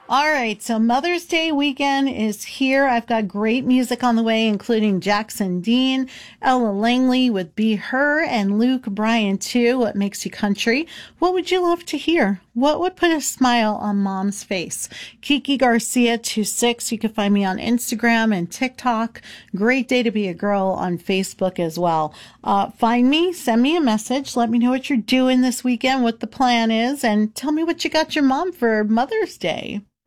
All right, so Mother's Day weekend is here. I've got great music on the way, including Jackson Dean, Ella Langley with Be Her, and Luke Bryan too. What Makes You Country? What would you love to hear? What would put a smile on Mom's face? Kiki Garcia 26. You can find me on Instagram and TikTok. Great Day to Be a Girl on Facebook as well. Find me, send me a message. Let me know what you're doing this weekend, what the plan is, and tell me what you got your mom for Mother's Day.